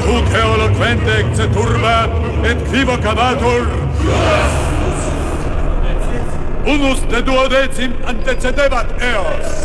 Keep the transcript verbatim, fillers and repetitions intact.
Huc eloquente ecce turba, et quivocabatur. Unus de duodecim antecedebat eos.